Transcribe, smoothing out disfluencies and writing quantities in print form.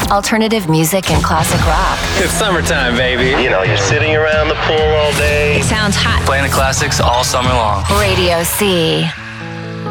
Alternative music and classic rock. It's summertime, baby. You know, you're sitting around the pool all day. It sounds hot. Playing the classics all summer long. Radio C.